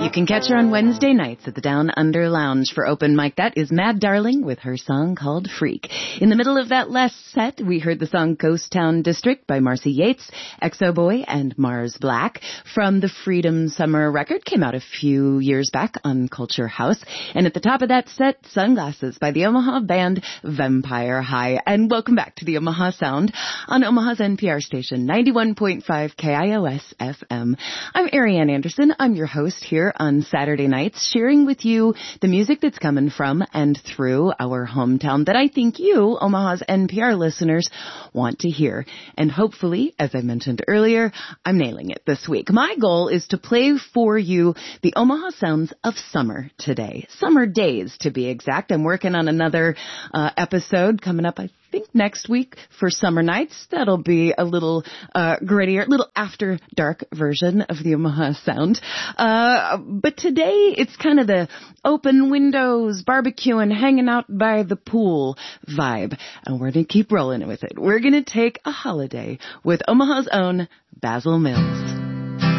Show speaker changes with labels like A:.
A: You can catch her on Wednesday nights at the Down Under Lounge for open mic. That is Mad Darling with her song called Freak. In the middle of that last set, we heard the song Ghost Town District by Marcy Yates, Exo Boy, and Mars Black from the Freedom Summer record. Came out a few years back on Culture House. And at the top of that set, Sunglasses by the Omaha band Vampire High. And welcome back to the Omaha Sound on Omaha's NPR station, 91.5 KIOS FM. I'm Ariane Anderson. I'm your host here on Saturday nights, sharing with you the music that's coming from and through our hometown that I think you, Omaha's NPR listeners, want to hear. And hopefully, as I mentioned earlier, I'm nailing it this week. My goal is to play for you the Omaha sounds of summer today. Summer days, to be exact. I'm working on another episode coming up, I think next week for summer nights. That'll be a little grittier, little after dark version of the Omaha sound. But today it's kind of the open windows, barbecuing, hanging out by the pool vibe. And we're going to keep rolling with it. We're going to take a holiday with Omaha's own Basil Mills.